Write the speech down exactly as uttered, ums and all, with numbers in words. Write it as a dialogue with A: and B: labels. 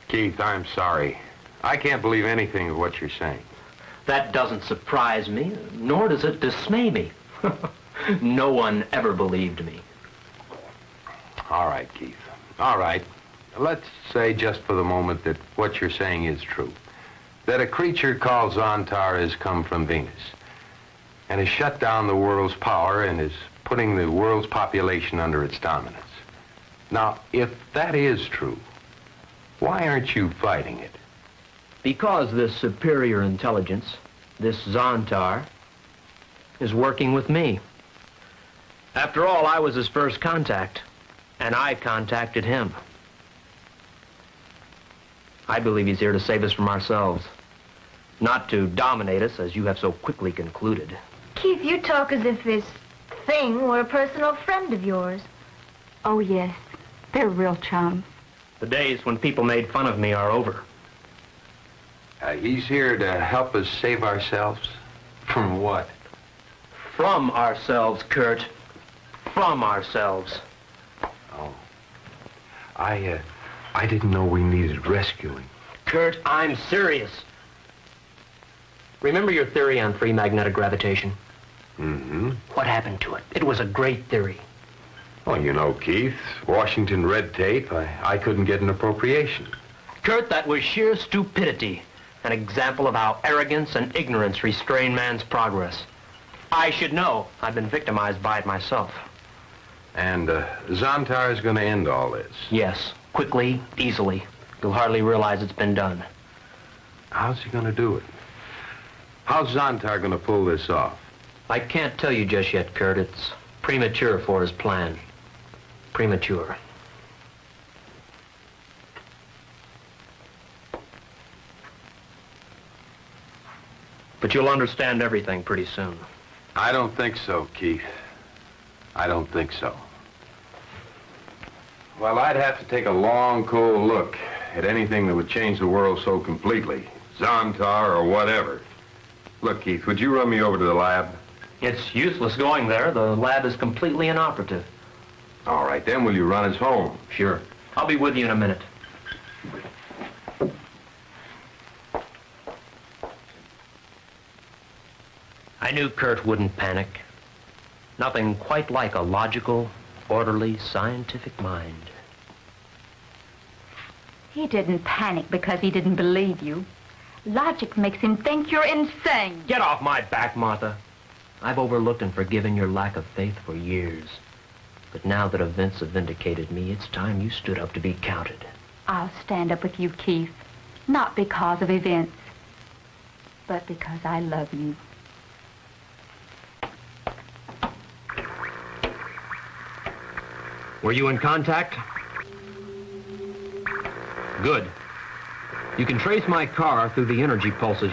A: Keith, I'm sorry. I can't believe anything of what you're saying.
B: That doesn't surprise me, nor does it dismay me. No one ever believed me.
A: All right, Keith. All right. Let's say just for the moment that what you're saying is true. That a creature called Zontar has come from Venus and has shut down the world's power and is putting the world's population under its dominance. Now, if that is true, why aren't you fighting it?
B: Because this superior intelligence, this Zontar, is working with me. After all, I was his first contact, and I contacted him. I believe he's here to save us from ourselves, not to dominate us, as you have so quickly concluded.
C: Keith, you talk as if this thing were a personal friend of yours.
D: Oh, yes. They're real chums.
B: The days when people made fun of me are over.
A: Uh, he's here to help us save ourselves? From what?
B: From ourselves, Kurt. From ourselves.
A: Oh. I, uh, I didn't know we needed rescuing.
B: Kurt, I'm serious. Remember your theory on free magnetic gravitation?
A: Mm-hmm.
B: What happened to it? It was a great theory.
A: Well, you know, Keith, Washington red tape, I, I couldn't get an appropriation.
B: Kurt, that was sheer stupidity. An example of how arrogance and ignorance restrain man's progress. I should know. I've been victimized by it myself.
A: And uh, Zontar is going to end all this?
B: Yes, quickly, easily. You'll hardly realize it's been done.
A: How's he going to do it? How's Zontar going to pull this off?
B: I can't tell you just yet, Kurt. It's premature for his plan. Premature. But you'll understand everything pretty soon.
A: I don't think so, Keith. I don't think so. Well, I'd have to take a long, cold look at anything that would change the world so completely. Zontar or whatever. Look, Keith, would you run me over to the lab?
B: It's useless going there. The lab is completely inoperative.
A: All right, then will you run us home?
B: Sure. I'll be with you in a minute. I knew Kurt wouldn't panic. Nothing quite like a logical, orderly, scientific mind.
D: He didn't panic because he didn't believe you. Logic makes him think you're insane.
B: Get off my back, Martha. I've overlooked and forgiven your lack of faith for years. But now that events have vindicated me, it's time you stood up to be counted.
D: I'll stand up with you, Keith. Not because of events, but because I love you.
B: Were you in contact? Good. You can trace my car through the energy pulses